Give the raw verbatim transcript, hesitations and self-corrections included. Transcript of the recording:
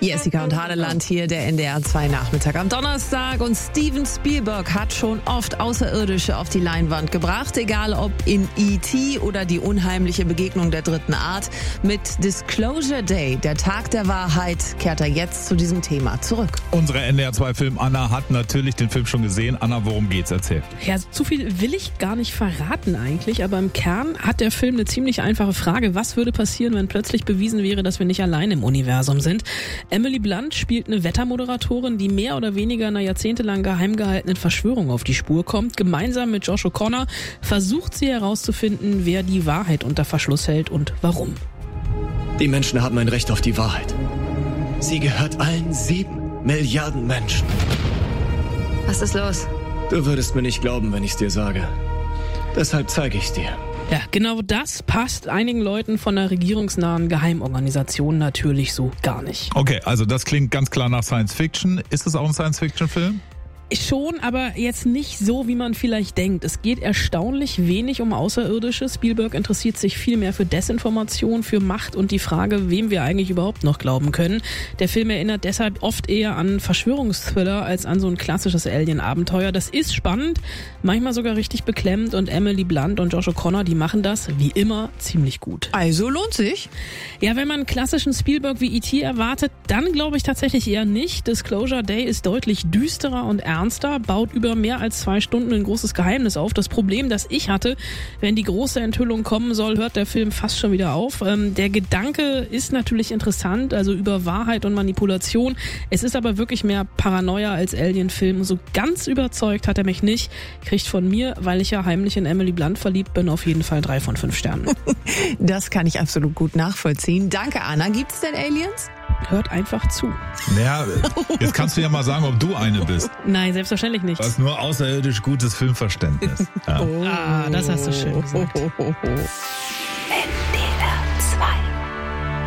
Jessica und Hadeland hier, der N D R zwei Nachmittag am Donnerstag. Und Steven Spielberg hat schon oft Außerirdische auf die Leinwand gebracht, egal ob in E T oder die unheimliche Begegnung der dritten Art. Mit Disclosure Day, der Tag der Wahrheit, kehrt er jetzt zu diesem Thema zurück. Unsere N D R zwei Film Anna hat natürlich den Film schon gesehen. Anna, worum geht's? Erzähl. Ja, zu viel will ich gar nicht verraten eigentlich, aber im Kern hat der Film eine ziemlich einfache Frage. Was würde passieren, wenn plötzlich bewiesen wäre, dass wir nicht allein im Universum sind? Emily Blunt spielt eine Wettermoderatorin, die mehr oder weniger einer jahrzehntelang geheim gehaltenen Verschwörung auf die Spur kommt. Gemeinsam mit Josh O'Connor versucht sie herauszufinden, wer die Wahrheit unter Verschluss hält und warum. Die Menschen haben ein Recht auf die Wahrheit. Sie gehört allen sieben Milliarden Menschen. Was ist los? Du würdest mir nicht glauben, wenn ich's dir sage. Deshalb zeige ich's dir. Ja, genau das passt einigen Leuten von der regierungsnahen Geheimorganisation natürlich so gar nicht. Okay, also das klingt ganz klar nach Science Fiction. Ist es auch ein Science Fiction Film? Schon, aber jetzt nicht so, wie man vielleicht denkt. Es geht erstaunlich wenig um Außerirdische. Spielberg interessiert sich viel mehr für Desinformation, für Macht und die Frage, wem wir eigentlich überhaupt noch glauben können. Der Film erinnert deshalb oft eher an Verschwörungsthriller als an so ein klassisches Alien-Abenteuer. Das ist spannend, manchmal sogar richtig beklemmend und Emily Blunt und Josh O'Connor, die machen das wie immer ziemlich gut. Also lohnt sich? Ja, wenn man einen klassischen Spielberg wie E T erwartet, dann glaube ich tatsächlich eher nicht. Disclosure Day ist deutlich düsterer und ernster. Ernster, baut über mehr als zwei Stunden ein großes Geheimnis auf. Das Problem, das ich hatte, wenn die große Enthüllung kommen soll, hört der Film fast schon wieder auf. Ähm, der Gedanke ist natürlich interessant, also über Wahrheit und Manipulation. Es ist aber wirklich mehr Paranoia als Alien-Film. So ganz überzeugt hat er mich nicht. Kriegt von mir, weil ich ja heimlich in Emily Blunt verliebt bin, auf jeden Fall drei von fünf Sternen. Das kann ich absolut gut nachvollziehen. Danke, Anna. Gibt's denn Aliens? Hört einfach zu. Naja, jetzt kannst du ja mal sagen, ob du eine bist. Nein, selbstverständlich nicht. Du hast nur außerirdisch gutes Filmverständnis. Ja. Ah, das hast du schön gesagt.